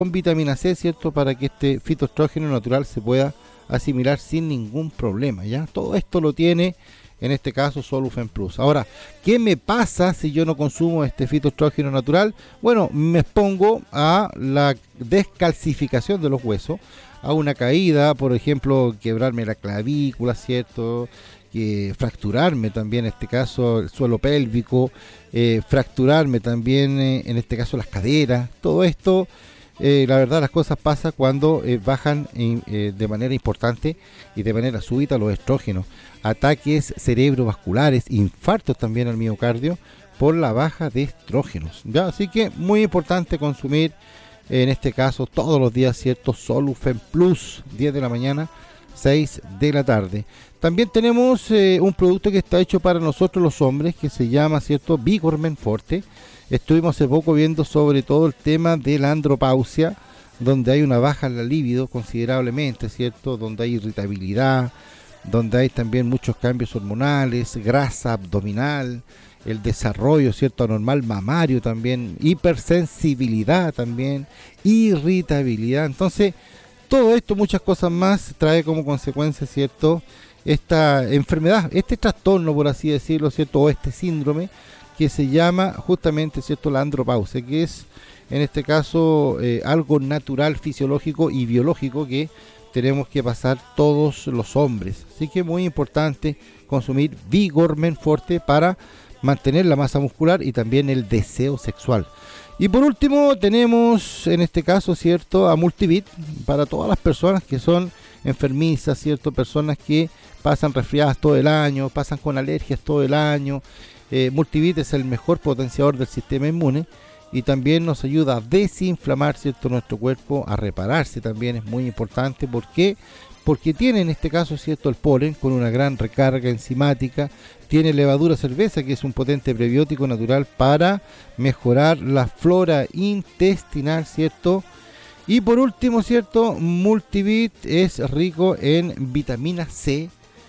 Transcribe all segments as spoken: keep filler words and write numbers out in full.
con vitamina C, ¿cierto? Para que este fitoestrógeno natural se pueda asimilar sin ningún problema, ¿ya? Todo esto lo tiene, en este caso, Solufen Plus. Ahora, ¿qué me pasa si yo no consumo este fitoestrógeno natural? Bueno, me expongo a la descalcificación de los huesos, a una caída, por ejemplo, quebrarme la clavícula, ¿cierto? Que fracturarme también, en este caso, el suelo pélvico, eh, fracturarme también, eh, en este caso, las caderas. Todo esto, eh, la verdad, las cosas pasan cuando eh, bajan eh, de manera importante y de manera súbita los estrógenos. Ataques cerebrovasculares, infartos también al miocardio por la baja de estrógenos, ¿ya? Así que muy importante consumir, en este caso, todos los días, ¿cierto? Solufen Plus, diez de la mañana, seis de la tarde. También tenemos eh, un producto que está hecho para nosotros los hombres, que se llama, ¿cierto? Vigormen Forte. Estuvimos hace poco viendo sobre todo el tema de la andropausia, donde hay una baja en la libido considerablemente, ¿cierto? Donde hay irritabilidad, donde hay también muchos cambios hormonales, grasa abdominal, el desarrollo, ¿cierto? Anormal mamario también, hipersensibilidad también, irritabilidad. Entonces, todo esto, muchas cosas más, trae como consecuencia, ¿cierto? Esta enfermedad, este trastorno, por así decirlo, ¿cierto? O este síndrome que se llama justamente, ¿cierto? La andropausia, que es, en este caso, eh, algo natural, fisiológico y biológico que tenemos que pasar todos los hombres. Así que es muy importante consumir Vigormen Forte para mantener la masa muscular y también el deseo sexual. Y por último tenemos, en este caso, ¿cierto? A Multivit, para todas las personas que son enfermizas, ¿cierto? Personas que pasan resfriadas todo el año, pasan con alergias todo el año. Eh, Multivit es el mejor potenciador del sistema inmune y también nos ayuda a desinflamar, ¿cierto? Nuestro cuerpo, a repararse también, es muy importante. ¿Por qué? Porque tiene, en este caso, ¿cierto? El polen con una gran recarga enzimática, tiene levadura cerveza, que es un potente prebiótico natural para mejorar la flora intestinal, ¿cierto? Y por último, ¿cierto? Multivit es rico en vitamina C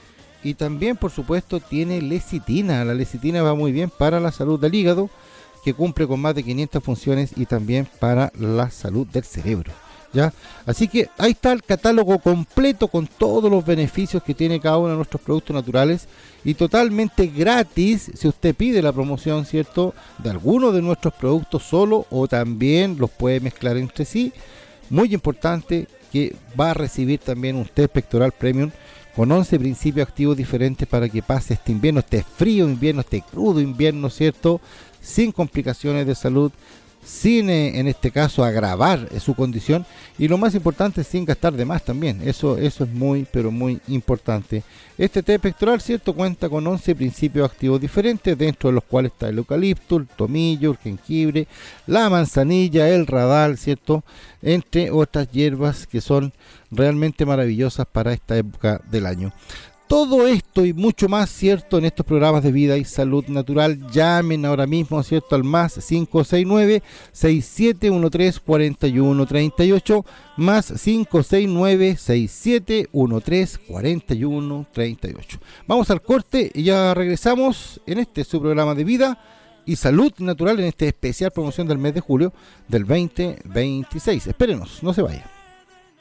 y también, por supuesto, tiene lecitina. La lecitina va muy bien para la salud del hígado, que cumple con más de quinientas funciones, y también para la salud del cerebro, ¿ya? Así que ahí está el catálogo completo con todos los beneficios que tiene cada uno de nuestros productos naturales y totalmente gratis si usted pide la promoción, ¿cierto? De alguno de nuestros productos solo, o también los puede mezclar entre sí. Muy importante que va a recibir también un test pectoral premium con once principios activos diferentes para que pase este invierno, este frío invierno, este crudo invierno, ¿cierto? Sin complicaciones de salud, sin eh, en este caso agravar eh, su condición, y lo más importante, sin gastar de más también. Eso, eso es muy pero muy importante. Este té pectoral, ¿cierto? Cuenta con once principios activos diferentes, dentro de los cuales está el eucalipto, el tomillo, el jengibre, la manzanilla, el radal, ¿cierto? Entre otras hierbas que son realmente maravillosas para esta época del año. Todo esto y mucho más, ¿cierto? En estos programas de vida y salud natural. Llamen ahora mismo, ¿cierto? Al más cinco seis nueve, seis siete uno tres, cuatro uno tres ocho, más cinco seis nueve, seis siete uno tres, cuatro uno tres ocho. Vamos al corte y ya regresamos en este su programa de vida y salud natural, en este especial promoción del mes de julio del veinte veintiséis. Espérenos, no se vaya.